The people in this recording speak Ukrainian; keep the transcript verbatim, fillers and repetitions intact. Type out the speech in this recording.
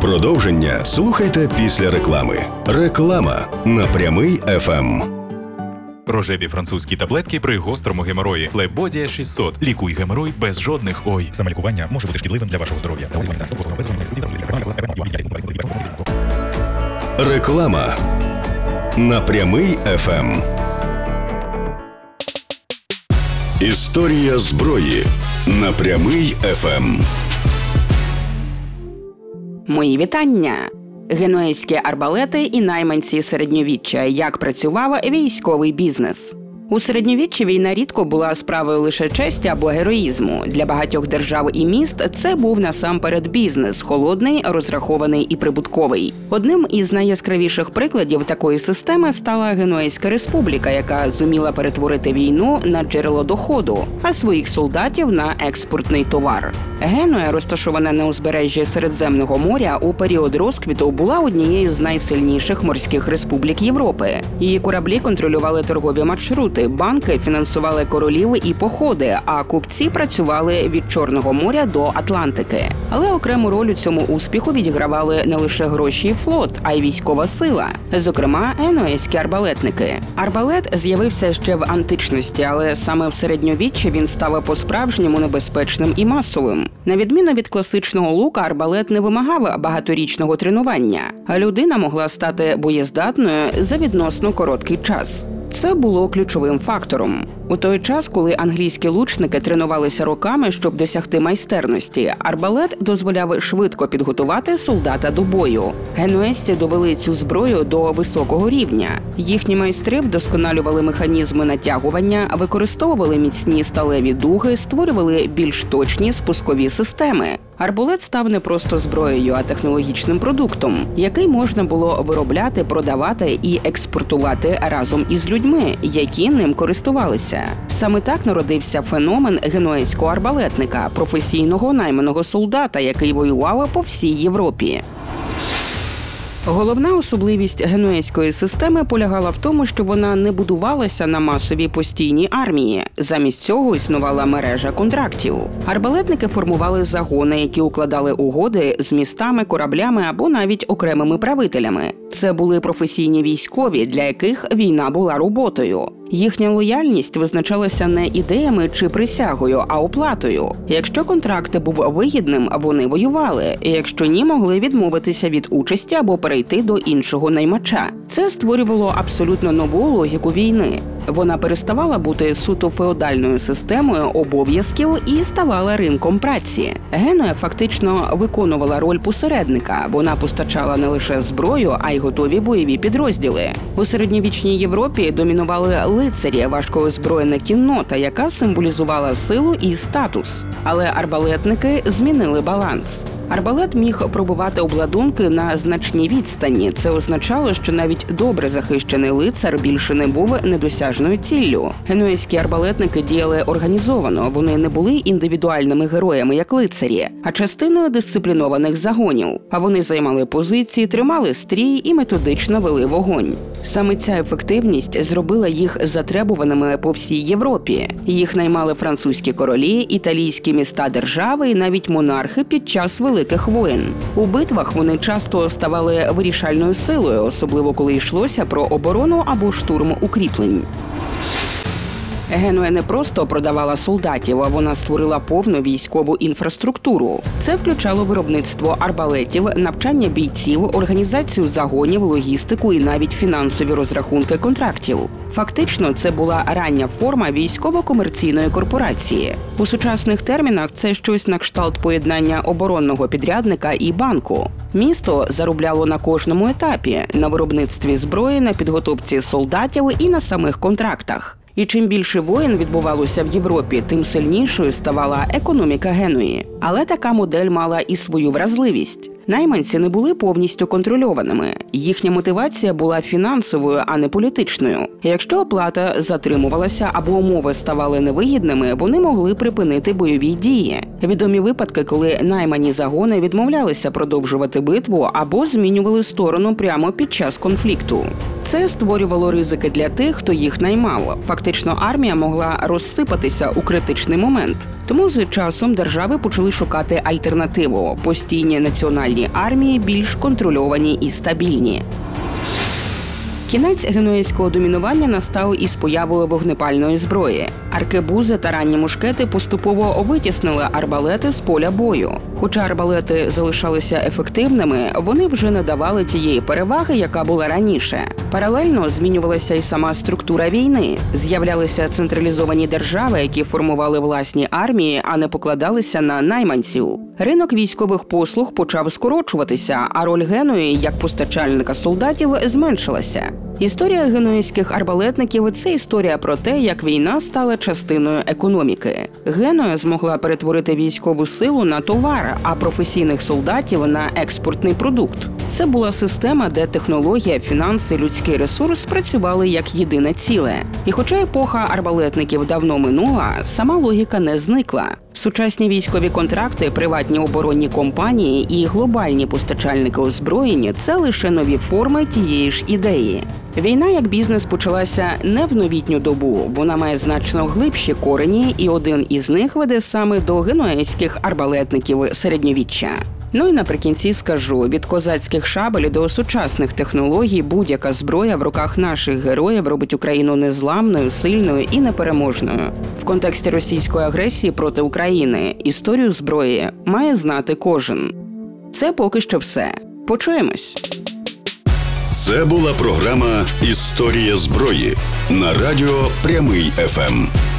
Продовження слухайте після реклами. Реклама на Прямий еф ем. Рожеві французькі таблетки при гострому геморої. Флебодія шістсот. Лікуй геморой без жодних ой. Самолікування може бути шкідливим для вашого здоров'я. Реклама на Прямий еф ем. Історія зброї на Прямий еф ем. Мої вітання! Генуезькі арбалети і найманці середньовіччя. Як працював військовий бізнес. У середньовіччі війна рідко була справою лише честі або героїзму. Для багатьох держав і міст це був насамперед бізнес – холодний, розрахований і прибутковий. Одним із найяскравіших прикладів такої системи стала Генуезька республіка, яка зуміла перетворити війну на джерело доходу, а своїх солдатів – на експортний товар. Генуя, розташована на узбережжі Середземного моря, у період розквіту була однією з найсильніших морських республік Європи. Її кораблі контролювали торгові маршрути, банки фінансували королів і походи, а купці працювали від Чорного моря до Атлантики. Але окрему роль у цьому успіху відігравали не лише гроші і флот, а й військова сила. Зокрема, генуезькі арбалетники. Арбалет з'явився ще в античності, але саме в середньовіччі він став по-справжньому небезпечним і масовим. На відміну від класичного лука, арбалет не вимагав багаторічного тренування, а людина могла стати боєздатною за відносно короткий час. Це було ключовим фактором. У той час, коли англійські лучники тренувалися роками, щоб досягти майстерності, арбалет дозволяв швидко підготувати солдата до бою. Генуезці довели цю зброю до високого рівня. Їхні майстри вдосконалювали механізми натягування, використовували міцні сталеві дуги, створювали більш точні спускові системи. Арбалет став не просто зброєю, а технологічним продуктом, який можна було виробляти, продавати і експортувати разом із людьми, які ним користувалися. Саме так народився феномен генуезького арбалетника – професійного найманого солдата, який воював по всій Європі. Головна особливість генуезької системи полягала в тому, що вона не будувалася на масовій постійній армії. Замість цього існувала мережа контрактів. Арбалетники формували загони, які укладали угоди з містами, кораблями або навіть окремими правителями. Це були професійні військові, для яких війна була роботою. Їхня лояльність визначалася не ідеями чи присягою, а оплатою. Якщо контракт був вигідним, вони воювали. Якщо ні, могли відмовитися від участі або перейти до іншого наймача. Це створювало абсолютно нову логіку війни. Вона переставала бути суто феодальною системою обов'язків і ставала ринком праці. Генуя фактично виконувала роль посередника. Вона постачала не лише зброю, а й готові бойові підрозділи. У середньовічній Європі домінували лицарі, важкоозброєна кіннота, яка символізувала силу і статус. Але арбалетники змінили баланс. Арбалет міг пробивати обладунки на значній відстані. Це означало, що навіть добре захищений лицар більше не був недосяжною ціллю. Генуезькі арбалетники діяли організовано, вони не були індивідуальними героями, як лицарі, а частиною дисциплінованих загонів. А вони займали позиції, тримали стрій і методично вели вогонь. Саме ця ефективність зробила їх затребуваними по всій Європі. Їх наймали французькі королі, італійські міста-держави і навіть монархи під час великих воєн. У битвах вони часто ставали вирішальною силою, особливо коли йшлося про оборону або штурм укріплень. Генуя не просто продавала солдатів, а вона створила повну військову інфраструктуру. Це включало виробництво арбалетів, навчання бійців, організацію загонів, логістику і навіть фінансові розрахунки контрактів. Фактично, це була рання форма військово-комерційної корпорації. У сучасних термінах це щось на кшталт поєднання оборонного підрядника і банку. Місто заробляло на кожному етапі – на виробництві зброї, на підготовці солдатів і на самих контрактах. І чим більше воєн відбувалося в Європі, тим сильнішою ставала економіка Генуї. Але така модель мала і свою вразливість. Найманці не були повністю контрольованими. Їхня мотивація була фінансовою, а не політичною. Якщо оплата затримувалася або умови ставали невигідними, вони могли припинити бойові дії. Відомі випадки, коли наймані загони відмовлялися продовжувати битву або змінювали сторону прямо під час конфлікту. Це створювало ризики для тих, хто їх наймав. Фактично, армія могла розсипатися у критичний момент. Тому з часом держави почали шукати альтернативу – постійні національні глобальні армії більш контрольовані і стабільні. Кінець генуезького домінування настав із появою вогнепальної зброї. Аркебузи та ранні мушкети поступово витіснили арбалети з поля бою. Хоча арбалети залишалися ефективними, вони вже не давали тієї переваги, яка була раніше. Паралельно змінювалася й сама структура війни. З'являлися централізовані держави, які формували власні армії, а не покладалися на найманців. Ринок військових послуг почав скорочуватися, а роль Генуї як постачальника солдатів зменшилася. Історія генуезьких арбалетників – це історія про те, як війна стала частиною економіки. Генуя змогла перетворити військову силу на товар, а професійних солдатів – на експортний продукт. Це була система, де технологія, фінанси, людський ресурс працювали як єдине ціле. І хоча епоха арбалетників давно минула, сама логіка не зникла. Сучасні військові контракти, приватні оборонні компанії і глобальні постачальники озброєння – це лише нові форми тієї ж ідеї. Війна як бізнес почалася не в новітню добу, вона має значно глибші корені, і один із них веде саме до генуезьких арбалетників середньовіччя. Ну і наприкінці скажу, від козацьких шабель до сучасних технологій будь-яка зброя в руках наших героїв робить Україну незламною, сильною і непереможною. В контексті російської агресії проти України історію зброї має знати кожен. Це поки що все. Почуємось! Це була програма «Історія зброї» на радіо Прямий еф ем.